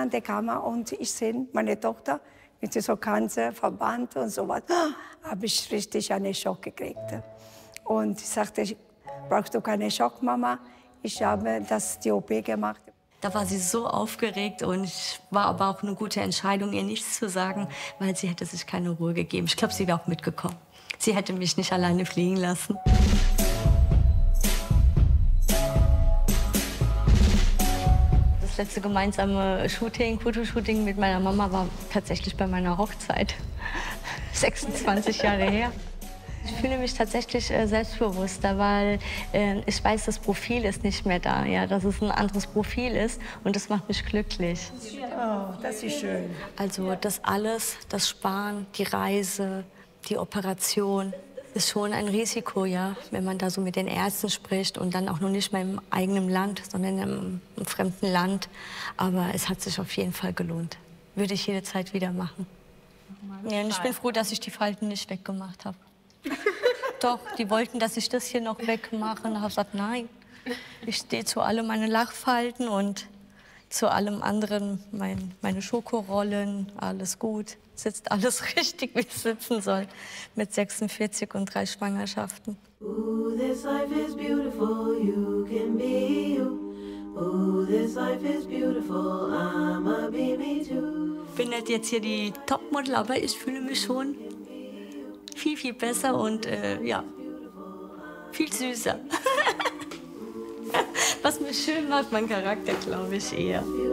an der Kammer und ich sehe meine Tochter mit so ganzen Verband und so was. Habe ich richtig einen Schock gekriegt. Und ich sagte, brauchst du keine Schock, Mama? Ich habe die OP gemacht. Da war sie so aufgeregt und es war aber auch eine gute Entscheidung, ihr nichts zu sagen, weil sie hätte sich keine Ruhe gegeben. Ich glaube, sie wäre auch mitgekommen. Sie hätte mich nicht alleine fliegen lassen. Das letzte gemeinsame Fotoshooting mit meiner Mama war tatsächlich bei meiner Hochzeit. 26 Jahre her. Ich fühle mich tatsächlich selbstbewusster, weil ich weiß, das Profil ist nicht mehr da, ja, dass es ein anderes Profil ist und das macht mich glücklich. Oh, das ist schön. Also das alles, das Sparen, die Reise, die Operation, ist schon ein Risiko, ja, wenn man da so mit den Ärzten spricht und dann auch noch nicht mal im eigenen Land, sondern in einem fremden Land. Aber es hat sich auf jeden Fall gelohnt. Würde ich jederzeit wieder machen. Ja, und ich bin froh, dass ich die Falten nicht weggemacht habe. Doch, die wollten, dass ich das hier noch wegmache. Und ich habe gesagt, nein, ich stehe zu allem meine Lachfalten und zu allem anderen, meine Schokorollen, alles gut. Sitzt alles richtig, wie es sitzen soll, mit 46 und 3 Schwangerschaften. Ooh, this life is beautiful, you can be you. Ooh, this life is beautiful, I'ma be me too. Ich bin nicht jetzt hier die Topmodel, aber ich fühle mich schon viel, viel besser und ja, viel süßer. Was mich schön macht, mein Charakter, glaube ich, eher.